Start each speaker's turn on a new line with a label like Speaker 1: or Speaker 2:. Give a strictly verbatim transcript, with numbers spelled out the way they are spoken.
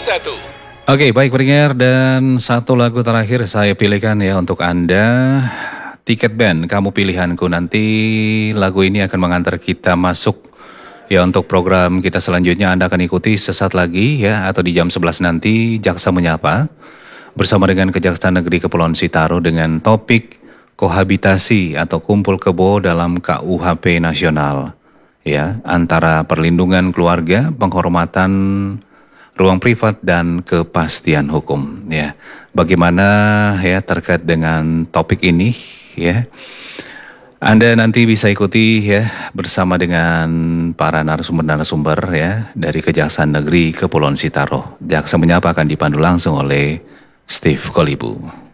Speaker 1: satu.
Speaker 2: Oke, baik pendengar, dan satu lagu terakhir saya pilihkan ya untuk Anda. Tiket Band, Kamu Pilihanku. Nanti lagu ini akan mengantar kita masuk ya untuk program kita selanjutnya. Anda akan ikuti sesaat lagi ya, atau di jam sebelas nanti Jaksa Menyapa bersama dengan Kejaksaan Negeri Kepulauan Sitaro dengan topik kohabitasi atau kumpul kebo dalam K U H P nasional ya, antara perlindungan keluarga, penghormatan ruang privat dan kepastian hukum ya. Bagaimana ya terkait dengan topik ini ya? Anda nanti bisa ikuti ya bersama dengan para narasumber-narasumber ya dari Kejaksaan Negeri Kepulauan Sitaro. Jaksa Menyapa akan dipandu langsung oleh Steve Kolibu.